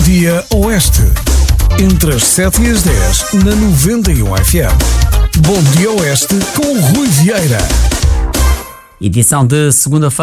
Dia Oeste. Entre as 7 e as 10 na 91 FM. Bom Dia Oeste com Rui Vieira. Edição de segunda-feira.